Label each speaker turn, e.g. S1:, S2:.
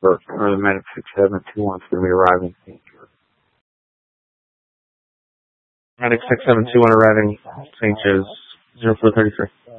S1: or the medic 6721 is going to be arriving. Medic 6721 arriving St. Joe's 0433.